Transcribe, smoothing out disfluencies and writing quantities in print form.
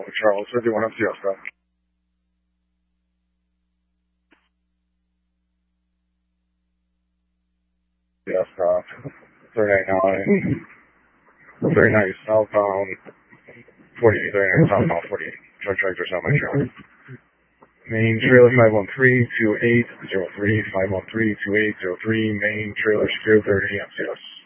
Charles, 51 up Siesta. Siesta, 399, 39 southbound, 48, 39 southbound, 48. Truck tractor, sound my trailer. Main trailer 513-2803, 513-2803, main trailer secure 30 MCS.